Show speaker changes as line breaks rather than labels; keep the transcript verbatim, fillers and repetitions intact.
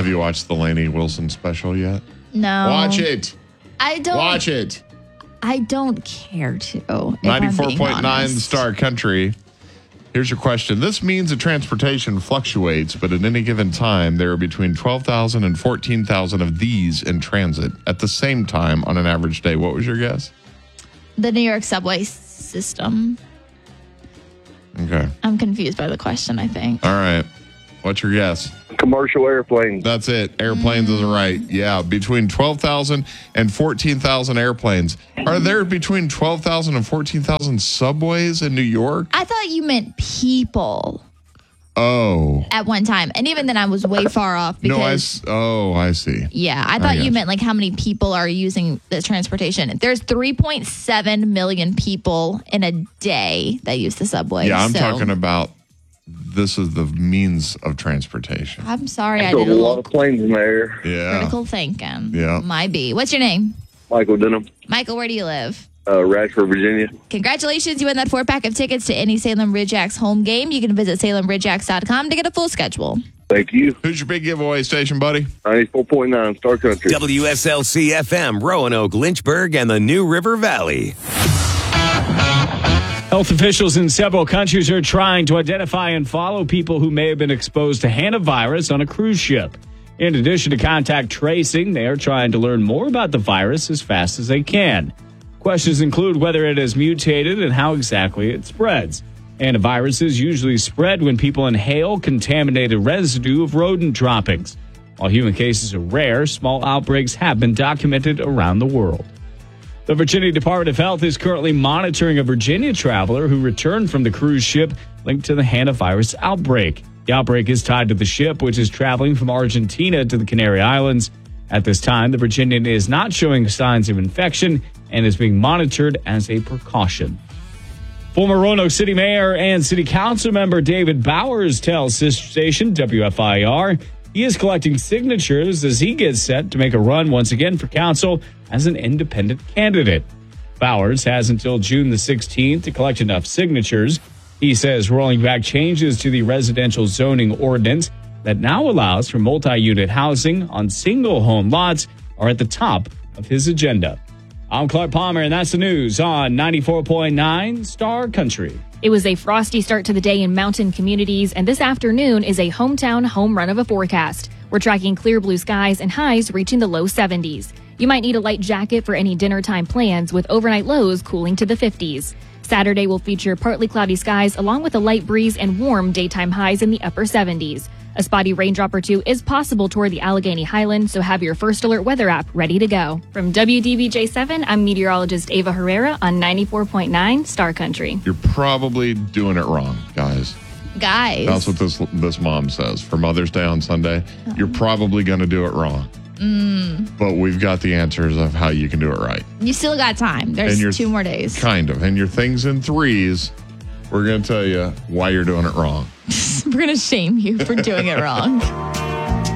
Have you watched the Lainey Wilson special yet?
No.
Watch it.
I don't.
Watch it.
I don't care to.
ninety-four point nine Star Country. Here's your question. This means that transportation fluctuates, but at any given time, there are between twelve thousand and fourteen thousand of these in transit at the same time on an average day. What was your guess?
The New York subway system.
Okay.
I'm confused by the question, I think.
All right. What's your guess?
Commercial airplanes.
That's it. Airplanes mm. is right. Yeah, between twelve thousand and fourteen thousand airplanes. Are there between twelve thousand and fourteen thousand subways in New York?
I thought you meant people.
Oh.
At one time. And even then I was way far off because...
No, I, oh, I see.
Yeah, I thought I you meant like how many people are using the transportation. There's three point seven million people in a day that use the subway.
Yeah, I'm
so.
talking about this is the means of transportation.
I'm sorry. I
There's
did a,
a
little
lot of planes in there.
Yeah.
critical thinking.
Yeah.
Might be. What's your name?
Michael Denham.
Michael, where do you live?
Uh, Radford, Virginia.
Congratulations. You win that four-pack of tickets to any Salem Ridgeax home game. You can visit salem ridgeax dot com to get a full schedule.
Thank you.
Who's your big giveaway station, buddy?
ninety-four point nine Star Country.
W S L C F M, Roanoke, Lynchburg, and the New River Valley.
Health officials in several countries are trying to identify and follow people who may have been exposed to hantavirus on a cruise ship. In addition to contact tracing, they are trying to learn more about the virus as fast as they can. Questions include whether it has mutated and how exactly it spreads. Hantaviruses usually spread when people inhale contaminated residue of rodent droppings. While human cases are rare, small outbreaks have been documented around the world. The Virginia Department of Health is currently monitoring a Virginia traveler who returned from the cruise ship linked to the hantavirus outbreak. The outbreak is tied to the ship, which is traveling from Argentina to the Canary Islands. At this time, the Virginian is not showing signs of infection and is being monitored as a precaution. Former Roanoke City Mayor and City Council member David Bowers tells sister station W F I R he is collecting signatures as he gets set to make a run once again for council as an independent candidate. Bowers has until June the sixteenth to collect enough signatures. He says rolling back changes to the residential zoning ordinance that now allows for multi-unit housing on single home lots are at the top of his agenda. I'm Clark Palmer, and that's the news on ninety-four point nine Star Country.
It was a frosty start to the day in mountain communities, and this afternoon is a hometown home run of a forecast. We're tracking clear blue skies and highs reaching the low seventies. You might need a light jacket for any dinner time plans, with overnight lows cooling to the fifties. Saturday will feature partly cloudy skies along with a light breeze and warm daytime highs in the upper seventies. A spotty raindrop or two is possible toward the Allegheny Highlands, so have your First Alert weather app ready to go. From W D B J seven, I'm meteorologist Ava Herrera on ninety-four point nine Star Country.
You're probably doing it wrong, guys.
Guys.
That's what this this mom says. For Mother's Day on Sunday, oh. You're probably going to do it wrong.
Mm.
But we've got the answers of how you can do it right.
You still got time. There's two more days.
Kind of. And your things in threes, we're going to tell you why you're doing it wrong.
We're going to shame you for doing it wrong.